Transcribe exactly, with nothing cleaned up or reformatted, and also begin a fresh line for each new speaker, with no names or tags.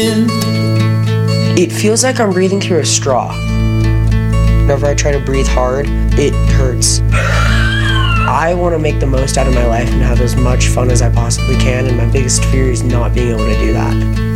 It feels like I'm breathing through a straw. Whenever I try to breathe hard, it hurts. I want to make the most out of my life and have as much fun as I possibly can, and my biggest fear is not being able to do that.